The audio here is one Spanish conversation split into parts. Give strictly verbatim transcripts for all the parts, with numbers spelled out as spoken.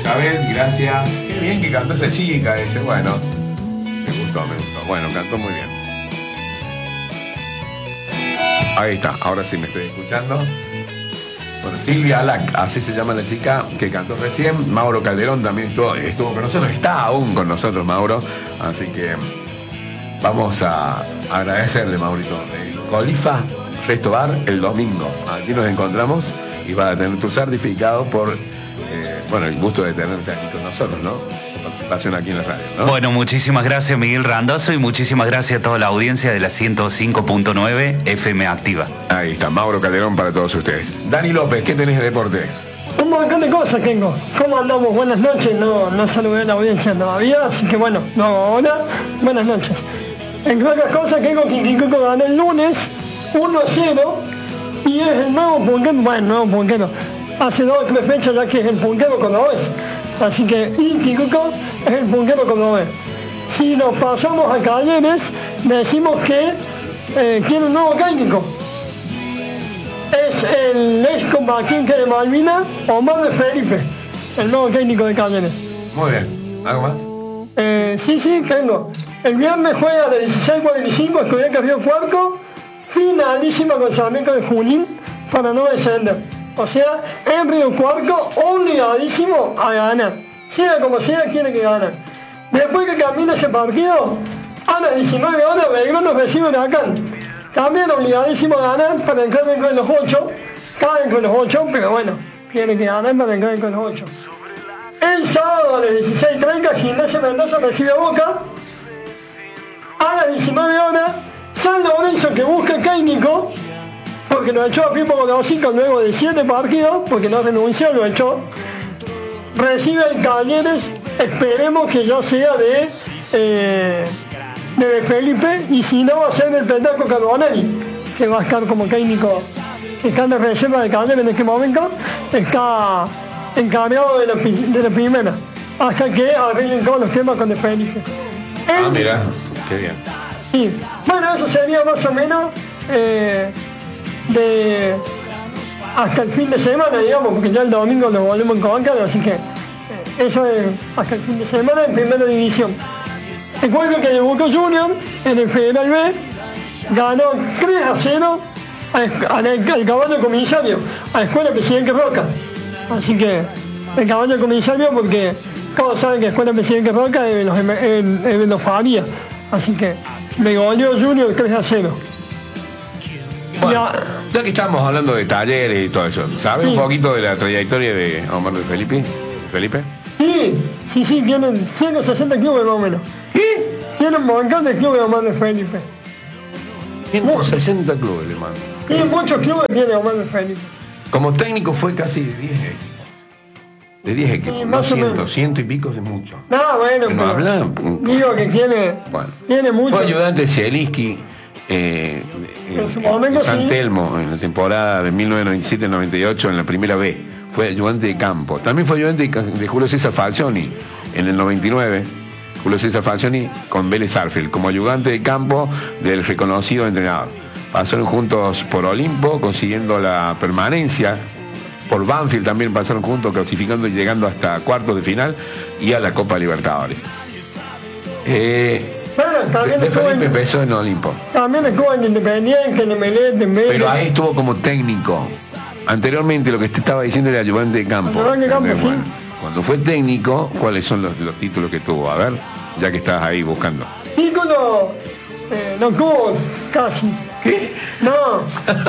Isabel, gracias. Qué bien que cantó esa chica, dice. Bueno, me gustó, me gustó. Bueno, cantó muy bien. Ahí está, ahora sí me estoy escuchando. Bueno, Silvia Alac, así se llama la chica que cantó recién. Mauro Calderón también estuvo, estuvo con nosotros, está aún con nosotros, Mauro. Así que vamos a agradecerle, Maurito. El Colifa Resto Bar el domingo. Aquí nos encontramos y vas a tener tu certificado por, eh, bueno, el gusto de tenerte aquí con nosotros, ¿no? Participación aquí en la radio, ¿no? Bueno, muchísimas gracias, Miguel Randazzo, y muchísimas gracias a toda la audiencia de la ciento cinco punto nueve F M Activa. Ahí está, Mauro Calderón para todos ustedes. Dani López, ¿qué tenés de deportes? Un montón de cosas tengo. ¿Cómo andamos? Buenas noches. No, no saludé a la audiencia todavía, así que bueno, no, ahora, buenas noches. Entre otras cosas, tengo que Quiquico ganó el lunes uno a cero y es el nuevo punquero, bueno, nuevo punquero. Hace dos o tres fechas ya que es el punquero cordobés. Así que Quiquico es el punquero cordobés. Si nos pasamos a Talleres, decimos que eh, tiene un nuevo técnico. Es el ex combatiente de Malvinas, Omar de Felipe, el nuevo técnico de Talleres. Muy bien, ¿algo más? Eh, sí, sí, tengo. El viernes juega de dieciséis cuarenta y cinco Estudiantes Río Cuarto, finalísima con Sarmiento de Junín para no descender. O sea, en Río Cuarto, obligadísimo a ganar. Sea como sea, tiene que ganar. Después que termine ese partido, a las diecinueve horas, Belgrano recibe Huracán. También obligadísimo a ganar para entrar dentro de los ocho. Caen con los ocho, pero bueno, tiene que ganar para entrar con los ocho. El sábado a las dieciséis treinta, Gimnasia Mendoza recibe a Boca. A las diecinueve horas, San Lorenzo, que busca técnico, porque lo echó a Pipo Gorosico luego de siete partidos, porque no renunció, lo echó. Recibe el Talleres, esperemos que ya sea de, eh, de Felipe, y si no va a ser el Pendaco Carbonelli, que va a estar como técnico, que está en la reserva de Talleres en este momento, está encargado de la, de la primera, hasta que arreglen todos los temas con el Felipe. El, ah, mira, qué bien. Sí, bueno, eso sería más o menos eh, de hasta el fin de semana, digamos, porque ya el domingo nos volvemos con Banca, así que eh, eso es hasta el fin de semana en primera división. Recuerdo que debutó Junior en el Federal B, ganó tres a cero al, al, al caballo comisario, a la Escuela Presidente Roca. Así que el caballo comisario, porque todos saben que la Escuela Presidente Roca es de los, es de los Farías. Así que me goleó Junior tres a cero. Bueno, ya, ya que estamos hablando de Talleres y todo eso, ¿sabes sí. un poquito de la trayectoria de Omar de Felipe? ¿Felipe? Sí, sí, sí, tienen ciento sesenta clubes más o menos. ¿Qué? Tienen un montón de clubes Omar de Felipe. ciento sesenta clubes, hermano. Tienen muchos clubes, tiene Omar de Felipe. Como técnico fue casi de diez equipos. De diez equipos, sí, no ciento, ciento y pico es mucho. No, bueno, no habla. Digo que tiene, bueno, tiene mucho. Fue ayudante de Zielinski eh, en su momento, en San sí. Telmo, en la temporada de mil novecientos noventa y siete noventa y ocho, en la primera B. Fue ayudante de campo. También fue ayudante de Julio César Falcioni en el noventa y nueve. Julio César Falcioni con Vélez Sarsfield, como ayudante de campo del reconocido entrenador. Pasaron juntos por Olimpo, consiguiendo la permanencia. Por Banfield también pasaron juntos, clasificando y llegando hasta cuartos de final y a la Copa Libertadores. Eh, bueno, también de Felipe empezó en Olimpo. También estuvo en Independiente, en Emelec, en Vélez. Pero ahí estuvo como técnico. Anteriormente lo que te estaba diciendo era ayudante de campo. Ayudante de campo, sí. Bueno, cuando fue técnico, ¿cuáles son los, los títulos que tuvo? A ver, ya que estás ahí buscando. Título, eh, no tuvo casi. ¿Qué? No.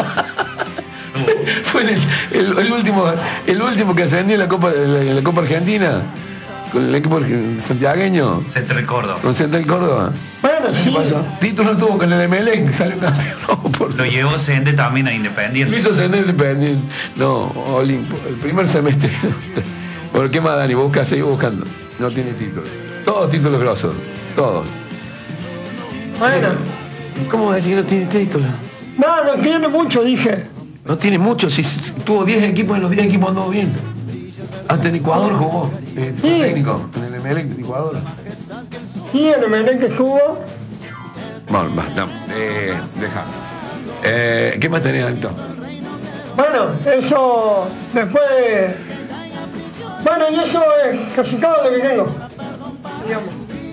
Fue el, el, el último el último que ascendió en la Copa en la Copa Argentina con el equipo santiagueño. Central Córdoba. Con Central Córdoba. Bueno, sí. Pasó? Título tuvo con el Emelec, salió campeón. No, por... Lo llevó Cende también a Independiente. Lo hizo Cende Independiente. No, Olimpo. El primer semestre. ¿Por qué más, Dani? Busca, sigue buscando. No tiene título. Todos títulos grosos. Todos. Bueno. ¿Cómo vas a decir que no tiene título? No, no tiene mucho, dije. No tiene mucho, si tuvo diez equipos, en los diez equipos andó bien. Hasta en Ecuador jugó, eh, sí. técnico, en el Emelec de Ecuador. Sí, en el Emelec estuvo. Bueno, no, eh, deja. Eh, ¿Qué más tenés, Alto? Bueno, eso después de, Bueno, y eso es casi todo lo que tengo, digamos.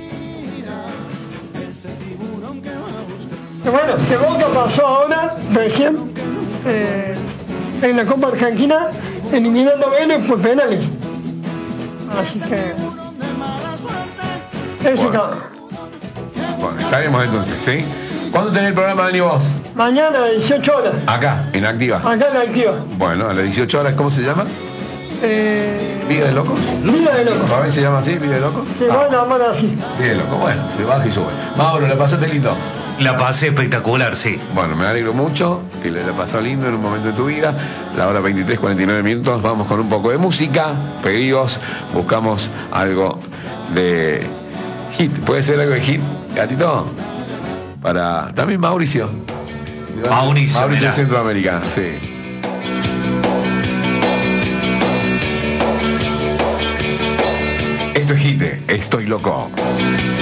Y bueno, que Boca pasó ahora, recién, eh, en la Copa Argentina, eliminando a Vélez por penales. Así que... Eso Bueno. todo. Bueno, estaremos entonces, ¿sí? ¿Cuándo tenés el programa, Dani, vos? Mañana a dieciocho horas, Acá, en Activa. acá en la Activa. Bueno, a las dieciocho horas, ¿cómo se llama? Eh, ¿Vida de Locos? Vida de loco. ¿A ver se llama así, Vida de Locos? Se van a llamar así. Vida de Locos, bueno, se baja y sube. Mauro, ¿la pasaste lindo? La pasé espectacular, sí. Bueno, me alegro mucho que le haya pasado lindo en un momento de tu vida. La hora veintitrés, cuarenta y nueve minutos. Vamos con un poco de música. Pedidos. Buscamos algo de hit. ¿Puede ser algo de hit, gatito? Para también Mauricio. Mauricio, Mauricio mirá. de Centroamérica, sí. Esto es hit. Estoy loco.